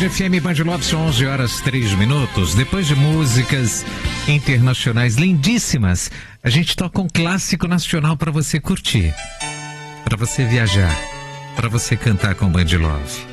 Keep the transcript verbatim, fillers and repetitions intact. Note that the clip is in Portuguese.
Band F M, Band Love, são onze horas três minutos. Depois de músicas internacionais lindíssimas, a gente toca um clássico nacional para você curtir, para você viajar, para você cantar com Band Love.